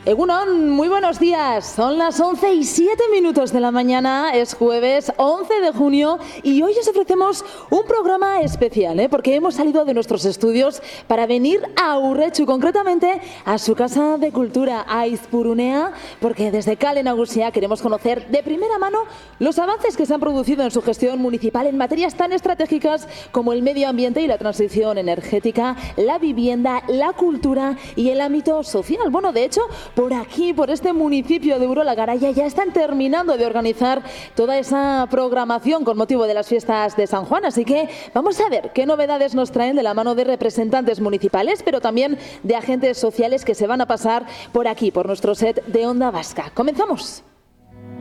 Egunon, muy buenos días. Son las 11:07 de la mañana, es jueves 11 de junio y hoy os ofrecemos un programa especial, porque hemos salido de nuestros estudios para venir a Urretxu, concretamente a su Casa de Cultura, a Aizpurunea, porque desde Kale Nagusia queremos conocer de primera mano los avances que se han producido en su gestión municipal en materias tan estratégicas como el medio ambiente y la transición energética, la vivienda, la cultura y el ámbito social. Bueno, de hecho, por aquí, por este municipio de Urola Garaia, ya están terminando de organizar toda esa programación con motivo de las fiestas de San Juan. Así que vamos a ver qué novedades nos traen de la mano de representantes municipales, pero también de agentes sociales que se van a pasar por aquí, por nuestro set de Onda Vasca. ¡Comenzamos!